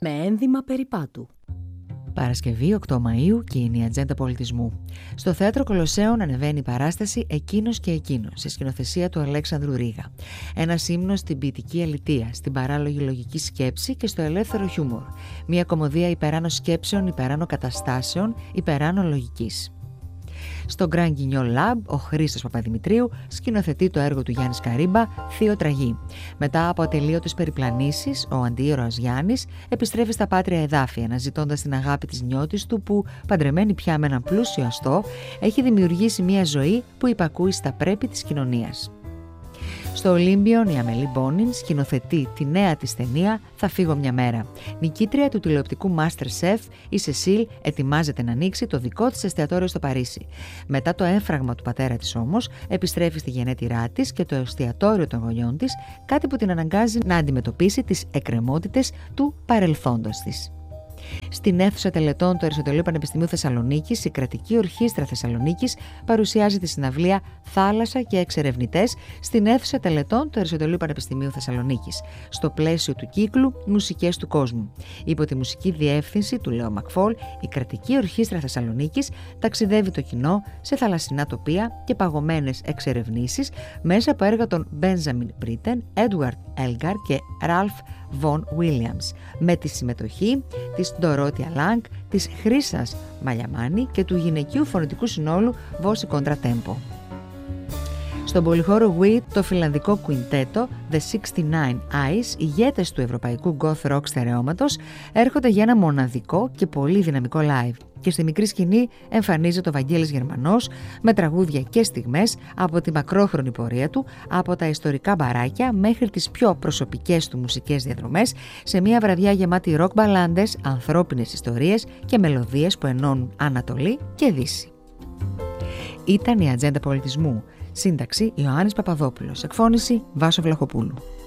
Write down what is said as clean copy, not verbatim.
Με ένδυμα περιπάτου. Παρασκευή 8 Μαΐου και είναι η Ατζέντα Πολιτισμού. Στο Θέατρο Κολοσσέων ανεβαίνει η παράσταση «Εκείνος και εκείνος» σε σκηνοθεσία του Αλέξανδρου Ρίγα. Ένας ύμνος στην ποιητική αλητεία, στην παράλογη λογική σκέψη και στο ελεύθερο χιούμορ. Μια κωμωδία υπεράνω σκέψεων, υπεράνω καταστάσεων, υπεράνω λογικής. Στο Grand Guignol Lab, ο Χρήστος Παπαδημητρίου σκηνοθετεί το έργο του Γιάννη Καρύμπα, Θείο Τραγή. Μετά από ατελείωτες περιπλανήσεις, ο αντίηρωας Γιάννης επιστρέφει στα πάτρια εδάφη, αναζητώντας την αγάπη της νιώτης του που, παντρεμένη πια με έναν πλούσιο αστό, έχει δημιουργήσει μια ζωή που υπακούει στα πρέπει της κοινωνίας. Στο Ολύμπιον η Αμελή Μπόνιν σκηνοθετεί τη νέα της ταινία «Θα φύγω μια μέρα». Νικήτρια του τηλεοπτικού MasterChef, η Σεσίλ ετοιμάζεται να ανοίξει το δικό της εστιατόριο στο Παρίσι. Μετά το έμφραγμα του πατέρα της όμως, επιστρέφει στη γενέτειρά της και το εστιατόριο των γονιών της, κάτι που την αναγκάζει να αντιμετωπίσει τις εκκρεμότητες του παρελθόντος της. Στην αίθουσα τελετών του Αριστοτελείου Πανεπιστημίου Θεσσαλονίκης, η Κρατική Ορχήστρα Θεσσαλονίκης παρουσιάζει τη συναυλία «Θάλασσα και εξερευνητές» στην αίθουσα τελετών του Αριστοτελείου Πανεπιστημίου Θεσσαλονίκης, στο πλαίσιο του κύκλου «Μουσικές του κόσμου». Υπό τη μουσική διεύθυνση του Λέο Μακφόλ, η Κρατική Ορχήστρα Θεσσαλονίκης ταξιδεύει το κοινό σε θαλασσινά τοπία και παγωμένες εξερευνήσεις μέσα από έργα των Μπένζαμιν Μπρίτεν, Έντουαρντ Έλγκαρ και Ραλφ Βον Βίλιαμς, με τη συμμετοχή της Ντορότια Λάγκ, της Χρύσας Μαλιαμάνη και του γυναικείου φωνητικού συνόλου Βόση Κόντρα Τέμπο. Στον πολυχώρο Wii, το φιλανδικό κουιντέτο The 69 Eyes, ηγέτες του ευρωπαϊκού goth rock στερεώματος, έρχονται για ένα μοναδικό και πολύ δυναμικό live. Και στη μικρή σκηνή εμφανίζεται ο Βαγγέλης Γερμανός με τραγούδια και στιγμές από τη μακρόχρονη πορεία του, από τα ιστορικά μπαράκια μέχρι τις πιο προσωπικές του μουσικές διαδρομές, σε μια βραδιά γεμάτη ροκ μπαλάντες, ανθρώπινες ιστορίες και μελωδίες που ενώνουν Ανατολή και Δύση. Ήταν η Ατζέντα Πολιτισμού. Σύνταξη Ιωάννης Παπαδόπουλος. Εκφώνηση Βάσο Βλαχοπούλου.